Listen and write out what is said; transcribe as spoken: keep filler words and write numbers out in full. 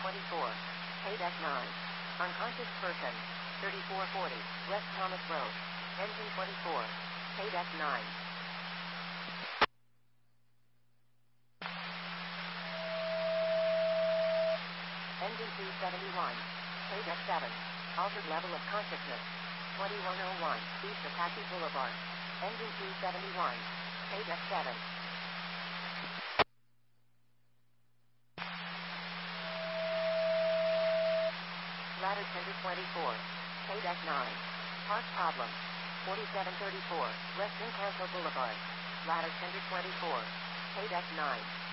twenty-four. Paydeck nine. Unconscious person. thirty-four forty. West Thomas Road. Engine twenty-four. Paydeck nine. Engine two seventy-one. Paydeck seven. Altered level of consciousness. twenty-one oh one. East Apache Boulevard. Engine two seventy-one. Paydeck seven. Ladder Center twenty-four. Paydeck nine. Park problem. forty-seven thirty-four. West Encanto Boulevard. Ladder Center twenty-four. Paydeck nine.